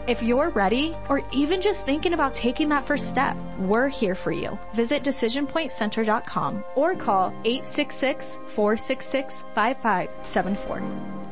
If you're ready, or even just thinking about taking that first step, we're here for you. Visit DecisionPointCenter.com or call 866-466-5574.